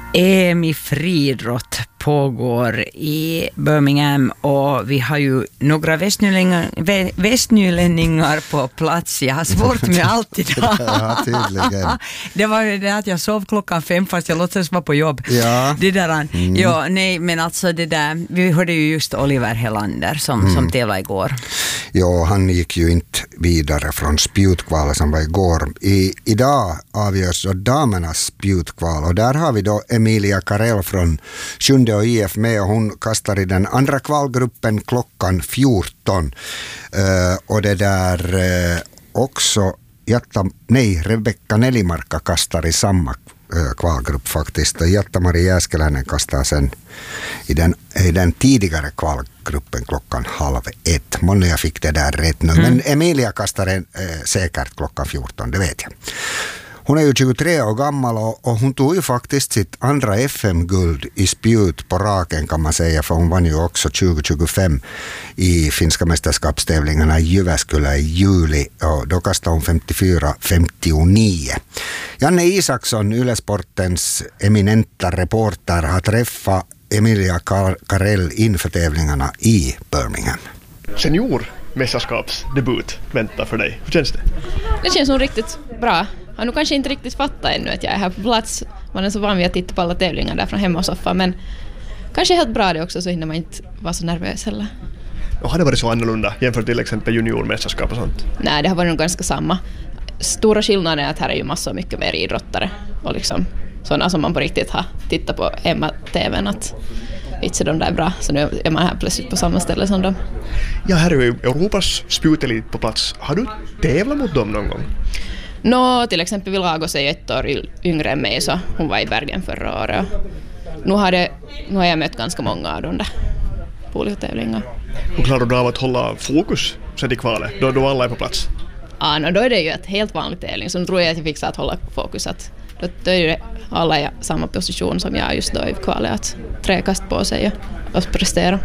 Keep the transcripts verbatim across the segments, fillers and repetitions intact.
E M i friidrott pågår i Birmingham och vi har ju några västnylänningar, vä, västnylänningar på plats. Jag har svårt med allt idag. Ja, tydligen. Det var ju det att jag sov klockan fem fast jag låtsades vara på jobb. Ja. Det där, Mm. ja, nej, men alltså det där, vi hörde ju just Oliver Helander som, mm. som tävlade igår. Ja, han gick ju inte vidare från spjutkvalet som var igår. I, idag avgörs då damernas spjutkval och där har vi då Emilia Karell från Sjunde och I F med och hon kastar i den andra kvalgruppen klockan fjorton. Uh, och det där uh, också Jatta, nej, Rebecca Nelimarkka kastar i samma uh, kvalgrupp faktiskt. Och Jatta-Mari Jääskeläinen kastar sen i den, i den tidigare kvalgruppen klockan halv ett. Månne jag fick det där rätt nu. Mm. Men Emilia kastar en, uh, säkert klockan fjorton, det vet jag. Hon är ju tjugotre år gammal och, och hon tog ju faktiskt sitt andra F M-guld i spjut på raken kan man säga, för hon vann ju också tjugo tjugofem i finska mästerskapstävlingarna i Jyväskylä i juli och då kastade hon femtiofyra femtionio. Janne Isaksson, Yle Sportens eminenta reporter, har träffat Emilia Karell inför tävlingarna i Birmingham. Seniormästerskapsdebut väntar för dig. Hur känns det? Det känns nog riktigt bra. Jag har nog kanske inte riktigt fattat ännu att jag är här på plats. Man är så van vid att titta på alla tävlingar där från hemma och soffan. Men kanske helt bra det också så hinner man inte vara så nervös heller. Och har det varit så annorlunda jämfört till exempel juniormästerskap och sånt? Nej, det har varit nog ganska samma. Stora skillnaden är att här är ju massor mycket mer idrottare. Och liksom sådana som man på riktigt har tittat på hemma-tvn att inte så de där bra. Så nu är man här plötsligt på samma ställe som dem. Ja, här är ju Europas spjutelit på plats. Har du tävlat mot dem någon gång? Nå, till exempel Vilagos är ett år yngre än mig så hon var i Bergen förra året. Nu har, det, nu har jag mött ganska många av dem där på olika tävlingar. Hur klarar du av att hålla fokus sen i kvalet då, då alla är på plats? Ja, no, då är det ju ett helt vanligt tävling så nu tror jag att jag fixar att hålla fokus. Att då, då är det alla i samma position som jag just då i kvalet att träkast på sig och, och prestera.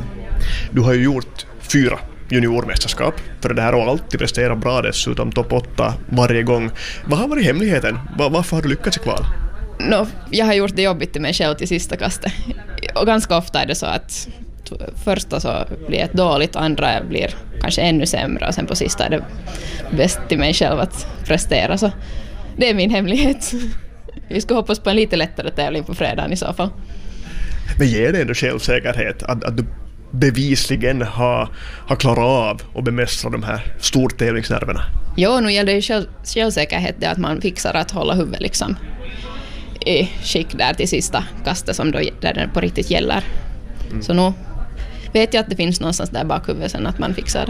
Du har ju gjort fyra juniormästerskap för det här och alltid presterat bra dessutom topp åtta varje gång. Vad har varit hemligheten? Varför har du lyckats i kval? No, jag har gjort det jobbigt till mig själv till sista kastet. Och ganska ofta är det så att första så blir ett dåligt, andra blir kanske ännu sämre och sen på sista är det bäst till mig själv att prestera. Så det är min hemlighet. Vi ska hoppas på en lite lättare tävling på fredagen i så fall. Men ger det ändå självsäkerhet att, att du bevisligen har, har klarat av och bemästra de här stortävlingsnerverna? Jo, nu gäller det själv, självsäkerhet det att man fixar att hålla huvudet liksom i skick där till sista kastet som då, där det på riktigt gäller. Mm. Så nu vet jag att det finns någonstans där bakhuvudet sen att man fixar det.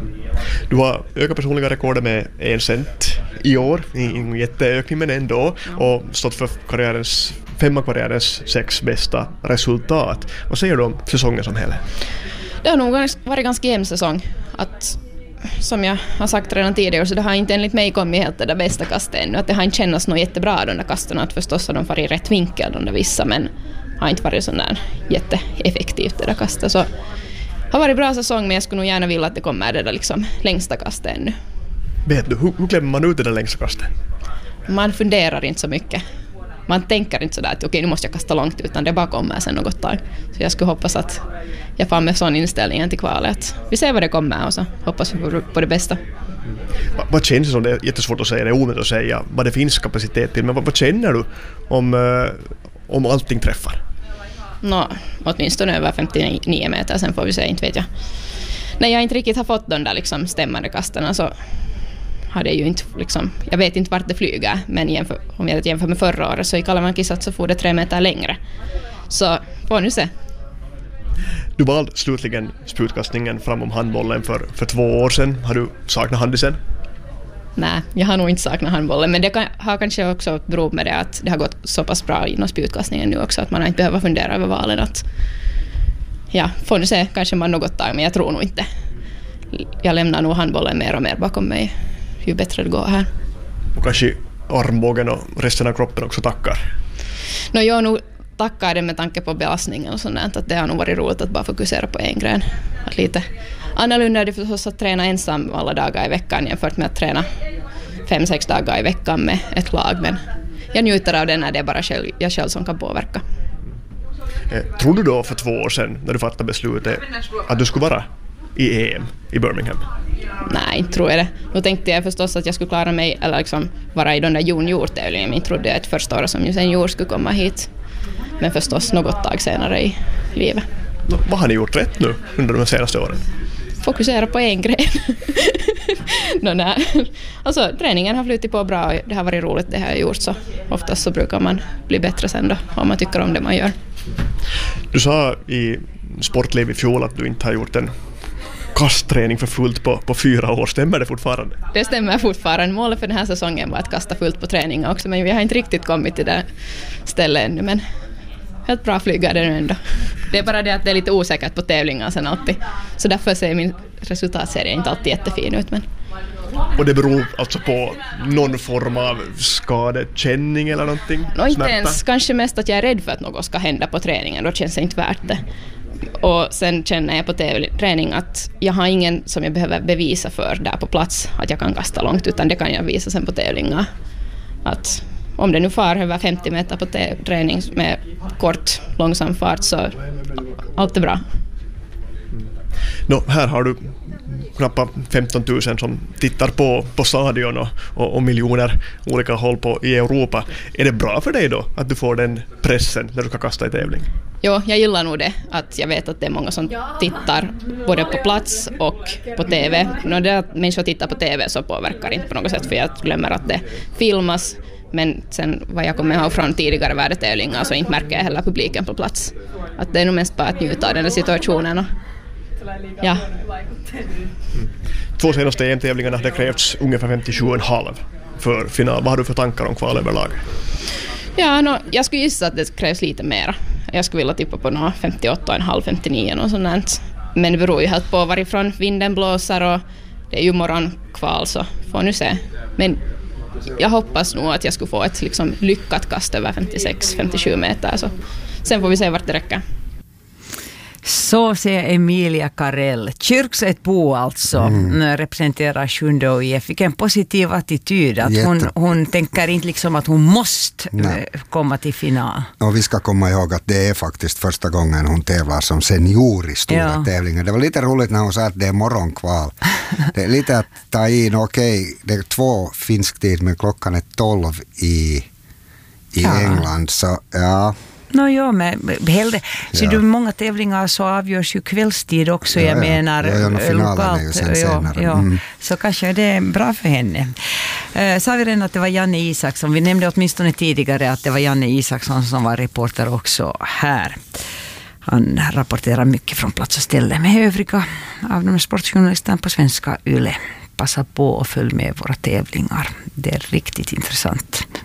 Du har ökat personliga rekordet med en cent i år, ingen jätteökning men ändå, och stått för karriärens femma karriärens sex bästa resultat. Vad säger du om säsongen som helhet? Det har nog varit ganska jämn säsong. Att, som jag har sagt redan tidigare så det har inte enligt mig kommit helt det där bästa kastet ännu. Att det har inte känts något jättebra de där kasterna. Att förstås har de varit i rätt vinkel de där vissa men har inte varit sån där jätteeffektivt det där kastet. Så har varit bra säsong men jag skulle nog gärna vilja att det kommer det där liksom längsta kastet ännu. Vet du, hur, hur klämmer man ut det där längsta kastet? Man funderar inte så mycket. Man tänker inte sådär att okej, nu måste jag kasta långt utan det bara kommer sen något tag. Så jag skulle hoppas att jag får med sån inställningen till kvalet. Vi ser vad det kommer och så hoppas vi på det bästa. Vad, vad känns det som? Det är jättesvårt att säga, det är omöjligt att säga vad det finns kapacitet till. Men vad, vad känner du om, uh, om allting träffar? Nå, åtminstone över femtionio meter, sen får vi se, inte vet jag. När jag inte riktigt har fått de där liksom stämmande kasterna så har det ju inte liksom, jag vet inte vart det flyger, men jämför, om jag jämför med förra året så i Kalamankisat så får det tre meter längre. Så får nu se. Du valde slutligen spjutkastningen framom handbollen för, för två år sedan. Har du saknat handisen? Nej, jag har nog inte saknat handbollen, men det kan, har kanske också berott med det att det har gått så pass bra inom spjutkastningen nu också att man inte behöver fundera över valen. Att, ja, får nu se, kanske man något tag, men jag tror nog inte. Jag lämnar nog handbollen mer och mer bakom mig ju bättre det går här. Och kanske armbågen och resten av kroppen också tackar? No, jag nog tackar det med tanke på belastningen och sånt, att det har nog varit roligt att bara fokusera på en gren. Att lite annorlunda är det förstås att träna ensam alla dagar i veckan jämfört med att träna fem, sex dagar i veckan med ett lag, men jag njuter av det när det är bara själv, jag själv som kan påverka. Eh, tror du då för två år sedan när du fattade beslutet att du skulle vara i E M i Birmingham? Nej, inte tror jag det. Då tänkte jag förstås att jag skulle klara mig eller liksom vara i den där junior-tävlingen. Jag trodde att första året som senior skulle komma hit. Men förstås något tag senare i livet. Nå, vad har ni gjort rätt nu under de senaste åren? Fokusera på en grej. no, nej. Alltså, träningen har flutit på bra och det har varit roligt det har jag gjort. Så oftast så brukar man bli bättre sen då om man tycker om det man gör. Du sa i Sportliv i fjol att du inte har gjort en kastträning för fullt på, på fyra år. Stämmer det fortfarande? Det stämmer fortfarande. Målet för den här säsongen var att kasta fullt på träning också, men vi har inte riktigt kommit till det stället ännu, men helt bra flyga det nu ändå. Det är bara det att det är lite osäkert på tävlingar sen alltid. Så därför ser min resultatserie inte alltid jättefin ut. Men... Och det beror alltså på någon form av skadekänning eller någonting? No, inte ens, kanske mest att jag är rädd för att något ska hända på träningen. Då känns det inte värt det. Och sen känner jag på träning att jag har ingen som jag behöver bevisa för där på plats att jag kan kasta långt, utan det kan jag visa sen på tävlingar. Att om det nu far över femtio meter på träning med kort, långsam fart så allt är bra. No, här har du knappt femton tusen som tittar på, på stadion och, och, och miljoner olika håll på, i Europa. Är det bra för dig då att du får den pressen när du ska kasta i tävling? Jo, jag gillar nog det. Att jag vet att det är många som tittar både på plats och på T V. När det att människor tittar på T V så påverkar inte på något sätt, för jag glömmer att det filmas. Men sen vad jag kommer ihåg från tidigare värdetävlingar så inte märker jag heller publiken på plats. Att det är nog mest bara att njuta av den situationen. Och ja. Två senaste E M-tävlingarna det krävts ungefär femtiosju komma fem för final. Vad har du för tankar om kval överlag? Ja, no, jag skulle gissa att det krävs lite mer. Jag skulle vilja tippa på några femtioåtta komma fem femtionio och sånt. Men det beror ju helt på varifrån vinden blåser och det är ju morgonkval så får nu se. Men jag hoppas nog att jag skulle få ett liksom lyckat kast över femtiosex femtiosju meter. Så sen får vi se vart det räcker. Så säger Emilia Karell. Kyrksetbo alltså mm. representerar Sjunde O I F. Vilken positiv attityd. Att hon, hon tänker inte liksom att hon måste Nej. komma till final. Och vi ska komma ihåg att det är faktiskt första gången hon tävlar som senior i stora ja. tävlingar. Det var lite roligt när hon sa att det är morgonkval. Det är lite att ta in, okej, okay, det är två finsk tid men klockan är tolv i, i ja. England. Så ja... No, ja, men hellre. Så ja. du, många tävlingar så avgörs ju kvällstid också, ja, jag ja. menar ja, ja, lokalt. Är ju sen ja, ja. Mm. Så kanske det är bra för henne. Eh, sa vi redan att det var Janne Isaksson. Vi nämnde åtminstone tidigare att det var Janne Isaksson som var reporter också här. Han rapporterar mycket från plats och ställe med övriga av de sportjournalisterna på Svenska Yle. Passa på och följ med våra tävlingar. Det är riktigt intressant.